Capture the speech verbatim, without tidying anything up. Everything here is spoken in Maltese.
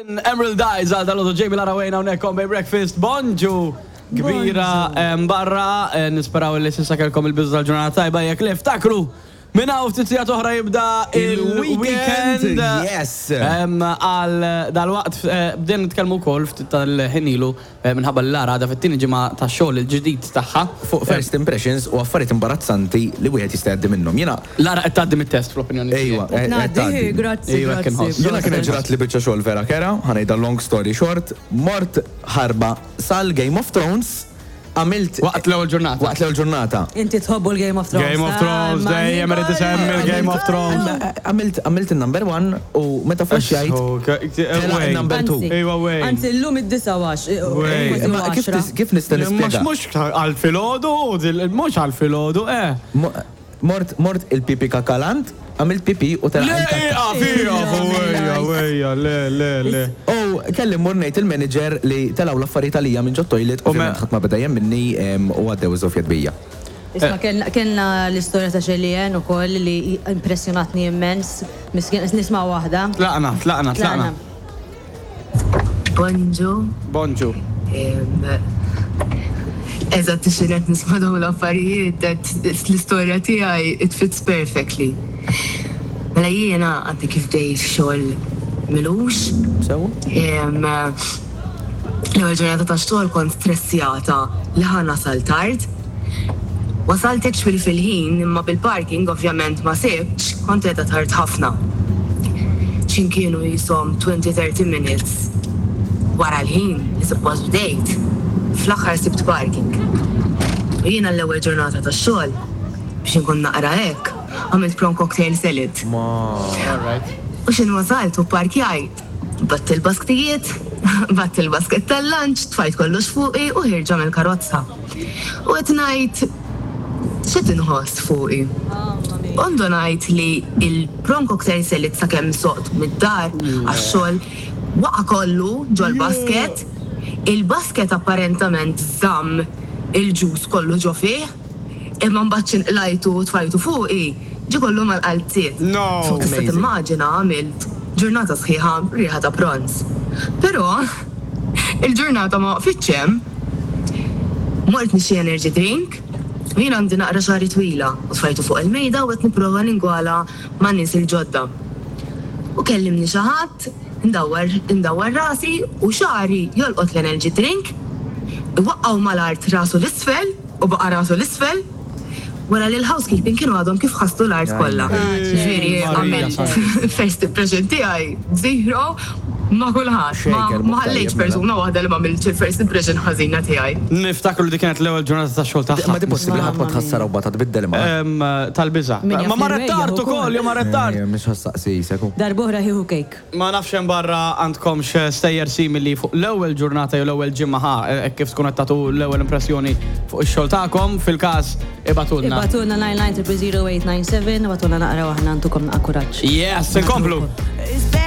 Emerald Eyes għal dal-għodu Jamie Lara Wayne hawnhekk on Bay Breakfast. Bonġu kbira barra, nisperaw li sissa kelkom il-bizzu tal-ġurnata tajba jekk li ftakru minna u ftitijat oħra jibda il-weekend. Yes. Għal dal-waqt bdejn nitkellmu wkoll ftit tal-ħinilu minħabba l-Lara għadha fit-tieni ġimgħa tax-xogħol il-ġdid tagħha fuq first impressions u affarijiet imbarazzanti li wieħed jista' jgħaddi minnhom. Jiena Lara qed tgħaddi mit-test fl-opinjoni tiegħi. Ejwa, Ngħaddi, grazzi, grazzi. Jiena kien ġrat li biċċa xogħol vera kera, ħanejda long story short, mort ħarba sal-Game of Thrones. Għamilt waqt l-ewwel ġurnata. Waqt l-ewwel ġurnata. Inti tħobbu l-Game of Thrones. Game of Thrones, dejjem irid isemmi Game of Thrones. Għamilt għamilt il-number one u meta flashjajt. Number two. Ejwa way. Anzi llum id-disa wax. Kif nista' nispjega? Mhux għal-filgħodu, mhux għal-filgħodu, eh. Mort mort il-pipi kakalant, għamilt pipi u tela. Le, għafija, wejja, wejja, le, le, le. U kellim murnejt il-manager li telaw l-affarijiet għalija minn ġo toilet u ħadd ma beda minni u għaddew iżofjat bija. Isma kellna l-istorja ta' Xelien ukoll li impressjonatni immens, miskin nisma' waħda. Tlaqna, tlaqna, tlaqna. Bonġu. Bonġu. Eżatt xinet nisma' dawn l-affarijiet, l-istorja tiegħi it fits perfectly. Mela jiena għandi kif dej xogħol milux. Sew? L-ewwel ġurnata ta' xogħol kont stressjata li ħa nasal tard. Wasalt actually fil-ħin imma bil-parking ovvjament ma sebtx, kont qiegħda tard ħafna. X'in kienu jisom twenty thirty minutes. Wara l-ħin li suppost bdejt, fl-aħħar sibt parking. U jiena l-ewwel ġurnata ta' xogħol biex inkun naqra hekk, għamilt prawn cocktail salad. All right. U xin wasalt u parkjajt, batt il-basktijiet, batt il-basket tal-lunch, tfajt kollox fuqi u ħirġa mill-karozza. U qed ngħid x'qed inħoss fuqi. Għandu ngħid li il-prawn cocktail salad sakemm soqt mid-dar għax-xogħol waqa' kollu ġol basket, il-basket apparentament żamm il-ġus kollu ġo fih, imma mbagħad inqlajtu u tfajtu fuqi. Ġi kollu mal-qalziet. No! So tista' timmaġina għamilt ġurnata sħiħa riħa ta' pronz. Però il-ġurnata ma waqfitx hemm. Mort nixi energy drink, u jien għandi naqra xahri twila u tfajtu fuq il-mejda u qed nipprova ningwala ma' nies il-ġodda. U kellimni xi ħadd, indawwar indawwar rasi u xahri jolqot l-energy drink, iwaqqgħu mal-art rasu l-isfel u baqa' rasu l-isfel. Wara li l-housekeeping kienu għadhom kif ħastu l-art kollha. Ġifieri għamilt first impression tiegħi zero ma' kulħadd. Ma ħallejtx persuna waħda li m'għamilx il-first impression ħażina tiegħi. Niftakru li kienet l-ewwel ġurnata tax-xogħol tagħha. Ma di possibbli ħadd ma tħassar u bata tbiddel ma. Tal-biża'. Ma marret tard ukoll, jew marret tard. Mhux ħassaqsi seku. Darb'oħra ħieħu kejk. Ma nafx hemm barra għandkomx stejjer simili fuq l-ewwel ġurnata jew l-ewwel ġimgħa kif tkun qed tagħtu l-ewwel impressjoni fuq ix-xogħol tagħkom, fil-każ ibatulna. Ibatulna nine nine zero zero eight nine seven, ibatulna naqra waħna ntukom naqra kuraġġ. Yes, inkomplu.